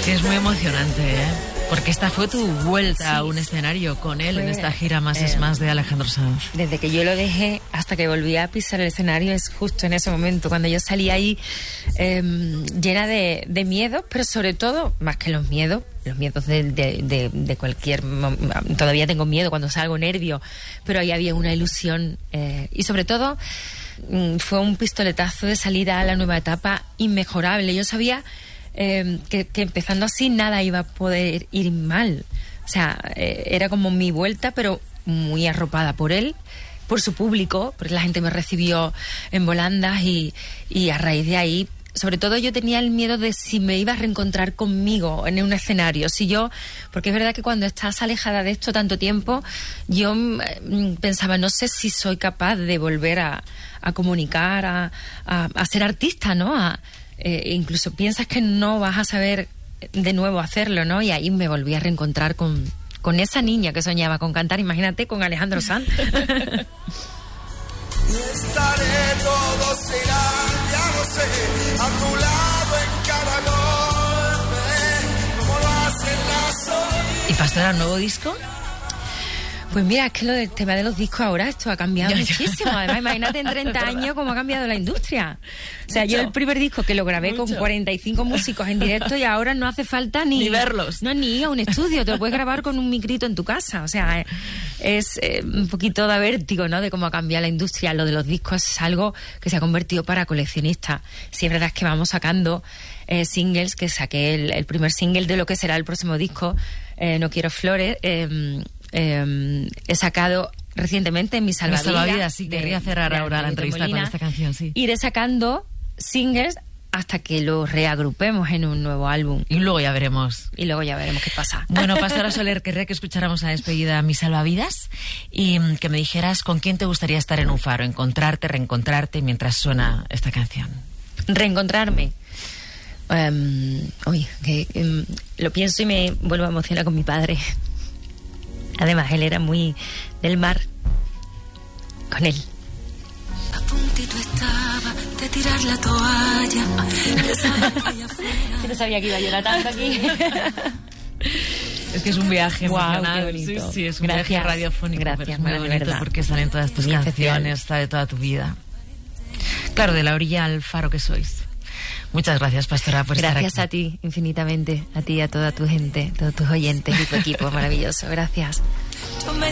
que es muy emocionante, ¿eh? Porque esta fue tu vuelta a un escenario con él en esta gira Más es Más de Alejandro Sanz. Desde que yo lo dejé hasta que volví a pisar el escenario es justo en ese momento, cuando yo salí ahí llena de miedos, pero sobre todo, más que los miedos de cualquier... Todavía tengo miedo cuando salgo, nervio, pero ahí había una ilusión y sobre todo fue un pistoletazo de salida a la nueva etapa inmejorable. Yo sabía que empezando así nada iba a poder ir mal. O sea, era como mi vuelta, pero muy arropada por él, por su público, porque la gente me recibió en volandas y a raíz de ahí, sobre todo yo tenía el miedo de si me iba a reencontrar conmigo en un escenario. Porque es verdad que cuando estás alejada de esto tanto tiempo, yo pensaba, no sé si soy capaz de volver a comunicar, a ser artista, ¿no? Incluso piensas que no vas a saber de nuevo hacerlo, ¿no? Y ahí me volví a reencontrar con esa niña que soñaba con cantar, imagínate, con Alejandro Sanz. Y estaré, todo será, ya lo sé, a tu lado en cada golpe, como lo hacen las orillas. ¿Y Pastora, nuevo disco? Pues mira, es que lo del tema de los discos ahora, esto ha cambiado muchísimo. Además, imagínate en 30 años cómo ha cambiado la industria. O sea, yo el primer disco que lo grabé con 45 músicos en directo y ahora no hace falta ni verlos. No, ni ir a un estudio, te lo puedes grabar con un micrito en tu casa. O sea, es un poquito de vértigo, ¿no? De cómo ha cambiado la industria. Lo de los discos es algo que se ha convertido para coleccionistas. Sí, es verdad que vamos sacando singles, que saqué el primer single de lo que será el próximo disco, No quiero flores. He sacado recientemente Mis salvavidas. Sí, querría cerrar ahora la entrevista con esta canción, sí. Iré sacando singles hasta que los reagrupemos en un nuevo álbum. Y luego ya veremos. Qué pasa. Bueno, Pastora Soler, querría que escucháramos la despedida Mis salvavidas y que me dijeras con quién te gustaría estar en un faro, encontrarte, reencontrarte mientras suena esta canción. Reencontrarme. Lo pienso y me vuelvo a emocionar con mi padre. Además, él era muy del mar. Con él. A puntito estaba de tirar la toalla. Yo no sabía que iba a llorar tanto aquí. Es que es un viaje emocional. Qué bonito. Sí, es un viaje radiofónico. Gracias, pero es muy bonito verdad. porque salen todas tus Muy canciones, está de toda tu vida. Claro, de la orilla al faro que sois. Muchas gracias, Pastora, por estar aquí. Gracias a ti, infinitamente. A ti y a toda tu gente, todos tus oyentes y tu equipo maravilloso. Gracias. Yo me